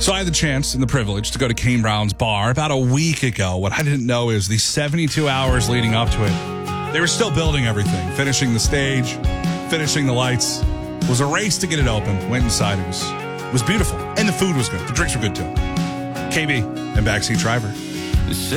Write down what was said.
So I had the chance and the privilege to go to Kane Brown's bar about a week ago. What I didn't know is the 72 hours leading up to it, they were still building everything, finishing the stage, finishing the lights. It was a race to get it open. Went inside. It was beautiful. And the food was good. The drinks were good too. KB and Backseat Driver.